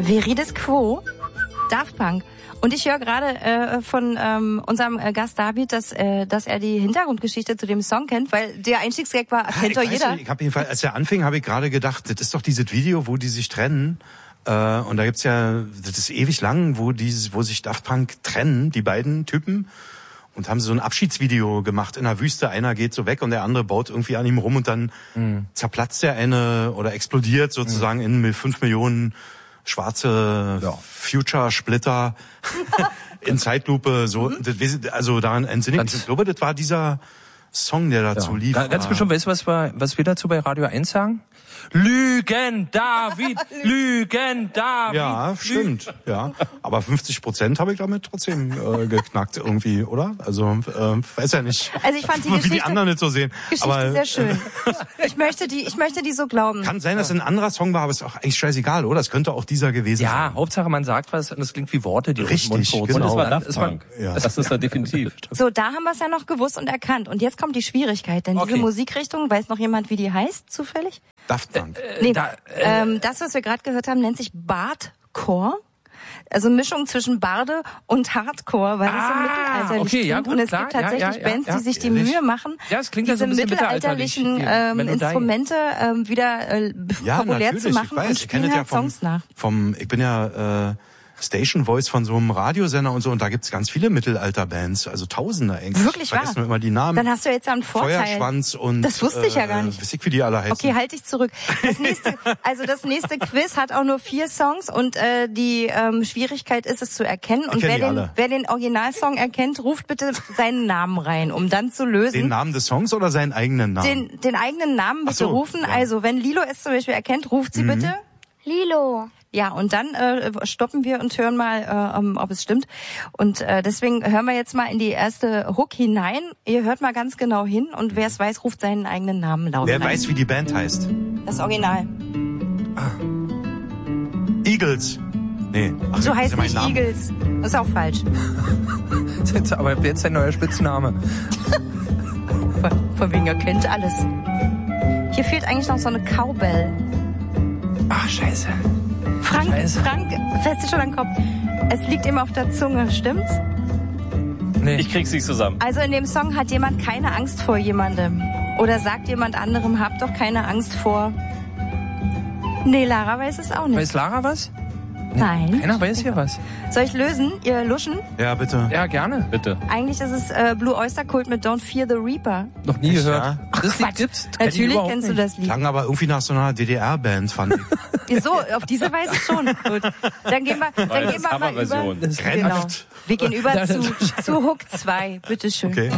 Viridis Quo, Daft Punk. Und ich höre gerade von unserem Gast David, dass er die Hintergrundgeschichte zu dem Song kennt, weil der Einstiegsgag war, kennt doch jeder. Ich habe jedenfalls, als er anfing, habe ich gerade gedacht, das ist doch dieses Video, wo die sich trennen. Und da gibt's ja, das ist ewig lang, wo sich Daft Punk trennen, die beiden Typen. Und haben so ein Abschiedsvideo gemacht in der Wüste. Einer geht so weg und der andere baut irgendwie an ihm rum und dann zerplatzt der eine oder explodiert sozusagen in 5 Millionen schwarze Future-Splitter in Zeitlupe. So, also daran entsinne ich. Ich glaube, das war dieser Song, der dazu lief. Ganz bestimmt, weißt du, was wir dazu bei Radio 1 sagen? Lügen, David! Lügen, David! Ja, stimmt. Ja, aber 50% habe ich damit trotzdem geknackt irgendwie, oder? Also weiß ja nicht, also ich fand die wie die anderen nicht so sehen. Aber sehr schön. Ich möchte die so glauben. Kann sein, dass es ein anderer Song war, aber ist auch eigentlich scheißegal, oder? Es könnte auch dieser gewesen sein. Ja, Hauptsache man sagt was und es klingt wie Worte, die richtig, genau. Und es war Daft Punk. Ja. Das ist da definitiv. So, da haben wir es ja noch gewusst und erkannt. Und jetzt kommt die Schwierigkeit, denn diese Musikrichtung, weiß noch jemand, wie die heißt, zufällig? Daft Punk. Das, was wir gerade gehört haben, nennt sich Bardcore. Also Mischung zwischen Barde und Hardcore, weil es im Mittelalter klingt. Und es gibt tatsächlich Bands, die sich die Mühe machen, diese mittelalterlichen Instrumente wieder populär zu machen und spielen halt Songs nach. Ich bin ja Station Voice von so einem Radiosender und so, und da gibt's ganz viele Mittelalter-Bands, also Tausende eigentlich. Wirklich wahr? Vergessen wir immer die Namen. Dann hast du jetzt einen Vorteil. Feuerschwanz und... Das wusste ich ja gar nicht. Weiß ich, wie die alle heißen. Okay, halt dich zurück. Das nächste Quiz hat auch nur 4 Songs und die Schwierigkeit ist es zu erkennen. Und wer den Originalsong erkennt, ruft bitte seinen Namen rein, um dann zu lösen. Den Namen des Songs oder seinen eigenen Namen? Den eigenen Namen bitte rufen. Ja. Also, wenn Lilo es zum Beispiel erkennt, ruft sie bitte. Lilo. Ja, und dann stoppen wir und hören mal, ob es stimmt. Und deswegen hören wir jetzt mal in die erste Hook hinein. Ihr hört mal ganz genau hin und wer es weiß, ruft seinen eigenen Namen laut. Wer weiß, wie die Band heißt? Das Original. Eagles. Nee. Ach, so heißt nicht Eagles. Das ist auch falsch. Aber jetzt ein neuer Spitzname. Von wegen, er kennt alles. Hier fehlt eigentlich noch so eine Cowbell. Ach, scheiße. Frank, fest schon am Kopf. Es liegt ihm auf der Zunge, stimmt's? Nee. Ich krieg's nicht zusammen. Also in dem Song hat jemand keine Angst vor jemandem. Oder sagt jemand anderem, habt doch keine Angst vor... Nee, Lara weiß es auch nicht. Weiß Lara was? Nein. Keiner weiß hier was. Soll ich lösen? Ihr luschen? Ja, bitte. Ja, gerne. Bitte. Eigentlich ist es Blue Oyster Cult mit Don't Fear the Reaper. Noch nie gehört. Ja? Das Lied gibt's. Natürlich kennst du das Lied. Klang aber irgendwie nach so einer DDR-Band, fand ich. So, auf diese Weise schon. Gut. Dann gehen wir mal über. Genau. Wir gehen über zu Hook 2. Bitteschön. Okay.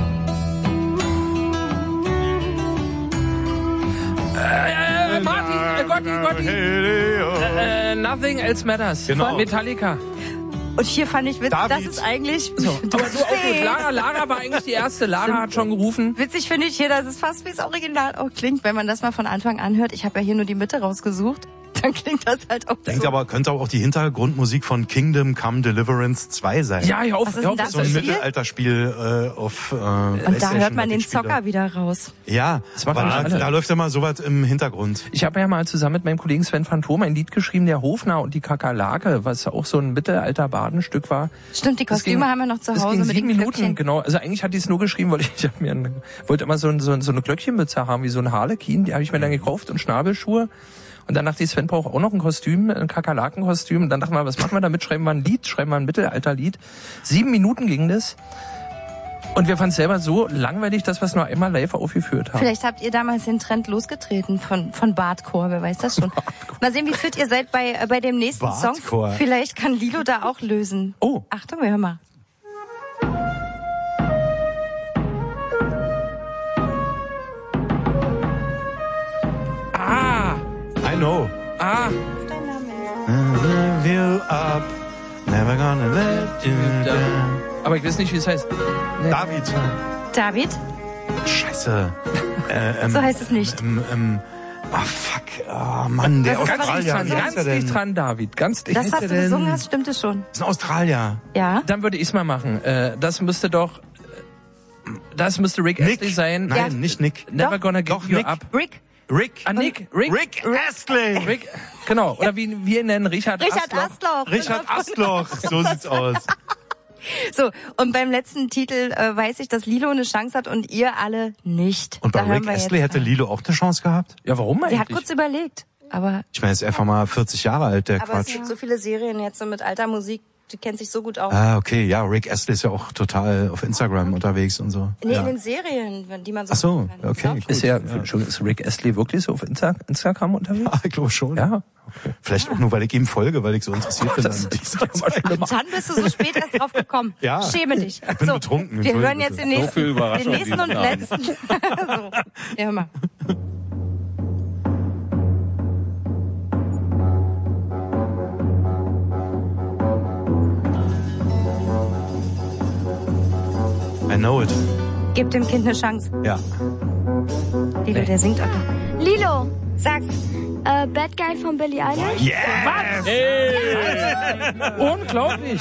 Gotti. Nothing Else Matters. Genau. Von Metallica. Und hier fand ich witzig, das ist eigentlich... So. Aber du auch gut. Lara war eigentlich die erste. Lara hat schon gerufen. Witzig finde ich hier, dass es fast wie das Original auch klingt, wenn man das mal von Anfang an hört. Ich habe ja hier nur die Mitte rausgesucht. Dann klingt das halt auch so. Aber könnte auch die Hintergrundmusik von Kingdom Come Deliverance 2 sein. Ja, ich hoffe, so ein Mittelalterspiel auf und da hört man den Zocker wieder raus. Ja, aber da läuft immer sowas im Hintergrund. Ich habe ja mal zusammen mit meinem Kollegen Sven Phantom ein Lied geschrieben, der Hofner und die Kakerlake, was auch so ein Mittelalter-Badenstück war. Stimmt, die Kostüme haben wir noch zu Hause. Das ging mit 7 den Minuten, Glöckchen. genau. Also eigentlich hatte ich es nur geschrieben, weil ich wollte immer so eine Glöckchenmütze haben, wie so ein Harlekin. Die habe ich mir dann gekauft und Schnabelschuhe. Und dann dachte ich, Sven braucht auch noch ein Kostüm, ein Kakerlakenkostüm. Und dann dachten wir, was machen wir damit? Schreiben wir ein Lied, schreiben wir ein Mittelalterlied. 7 Minuten ging das. Und wir fanden es selber so langweilig, dass wir es nur einmal live aufgeführt haben. Vielleicht habt ihr damals den Trend losgetreten von Bardcore, wer weiß das schon. Mal sehen, wie fit ihr seid bei dem nächsten Bardcore. Song. Vielleicht kann Lilo da auch lösen. Oh. Achtung, wir hören mal. I know. Never you up, never gonna let you down. Aber ich weiß nicht, wie es heißt. Nee. David? Scheiße. So heißt es nicht. Fuck. Oh Mann, der Australier. Ganz dicht dran, David. Ganz dicht. Das hast du gesungen hast, stimmt es schon. Das ist ein Australier. Ja. Dann würde ich es mal machen. Das müsste Rick Astley sein. Nein, nicht Nick. Never gonna give you Nick. up. Rick. Rick Astley. Rick, genau. Oder wie wir ihn nennen, Richard Astloch. Richard Astloch, so sieht's aus. So, und beim letzten Titel weiß ich, dass Lilo eine Chance hat und ihr alle nicht. Und bei Rick Astley hätte Lilo auch eine Chance gehabt? Ja, warum eigentlich? Sie hat kurz überlegt, aber... Ich meine, er ist einfach mal 40 Jahre alt, der aber Quatsch. Es gibt so viele Serien jetzt so mit alter Musik, die kennt sich so gut aus. Ah, okay, ja, Rick Astley ist ja auch total auf Instagram unterwegs und so. Nee, ja. in den Serien, die man so... Ach so, okay. Ist ist Rick Astley wirklich so auf Instagram unterwegs? Ja, ich glaube schon. Ja. Okay. Vielleicht auch nur, weil ich ihm folge, weil ich so interessiert bin an dieser Zeit. Dann bist du so spät erst drauf gekommen. Ja. Schäme dich. Ich bin betrunken. Wir hören jetzt den nächsten, so den nächsten und letzten. So. Ja, hör mal. I know it. Gib dem Kind eine Chance. Ja. Lilo, der singt auch noch. Lilo, Sag's. Bad Guy von Billie Eilish. Yes! Was? Hey. Unglaublich.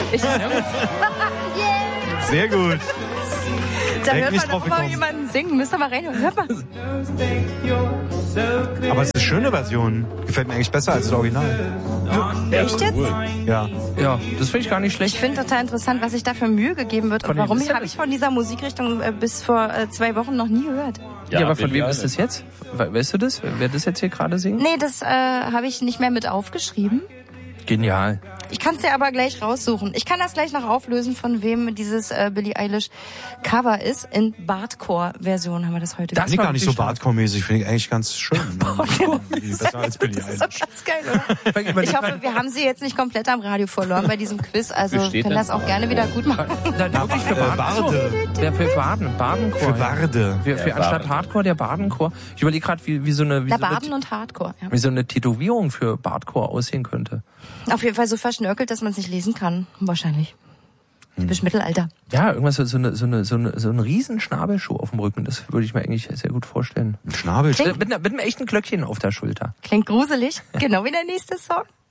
Sehr gut. Da Denk hört nicht man drauf doch mal gekommen. jemanden singen. Müsst ihr mal reinhören. Hört mal. Aber es ist eine schöne Version. Gefällt mir eigentlich besser als das Original. Echt jetzt? Ja. Ja, das finde ich gar nicht Ich schlecht. finde total interessant, was sich da für Mühe gegeben wird. Und warum habe ich von dieser Musikrichtung bis vor 2 Wochen noch nie gehört? Ja, aber von wem ist das jetzt? Weißt du das? Wer das jetzt hier gerade singt? Nee, das habe ich nicht mehr mit aufgeschrieben. Genial. Ich kann es dir aber gleich raussuchen. Ich kann das gleich noch auflösen, von wem dieses Billie Eilish Cover ist. In Bardcore-Version haben wir das heute. Das ist gar nicht so Bardcore-mäßig, finde ich eigentlich ganz schön. Besser als Billie Das Eilish. ist doch ganz geil, oder? Ich hoffe, wir haben sie jetzt nicht komplett am Radio verloren bei diesem Quiz. Also können das auch gerne wieder gut machen. Dann wirklich für Barde. Ja, für Badenchor. Für Barde. Für anstatt Hardcore der Badenchor. Ich überlege gerade, wie so eine Baden und Hardcore. Ja. wie so eine Tätowierung für Bardcore aussehen könnte. Auf jeden Fall so verschnörkelt, dass man es nicht lesen kann. Wahrscheinlich. Du bist Mittelalter. Ja, irgendwas so ein riesen Schnabelschuh auf dem Rücken. Das würde ich mir eigentlich sehr gut vorstellen. Ein Schnabel. Mit einem echten Glöckchen auf der Schulter. Klingt gruselig. Genau wie der nächste Song.